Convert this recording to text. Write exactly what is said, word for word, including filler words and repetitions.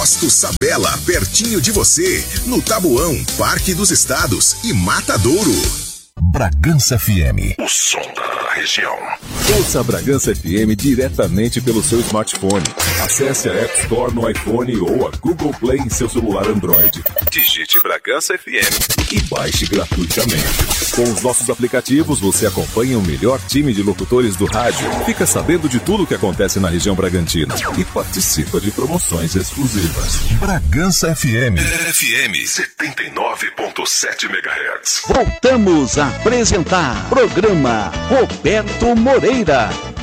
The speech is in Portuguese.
Posto Sabela, pertinho de você, no Tabuão, Parque dos Estados e Matadouro. Bragança F M. O som da região. Ouça a Bragança F M diretamente pelo seu smartphone. Acesse a App Store no iPhone ou a Google Play em seu celular Android. Digite Bragança F M e baixe gratuitamente. Com os nossos aplicativos, você acompanha o melhor time de locutores do rádio, fica sabendo de tudo o que acontece na região Bragantina e participa de promoções exclusivas. Bragança F M. F M setenta e nove ponto sete megahertz. Voltamos a apresentar programa Roberto Moreira.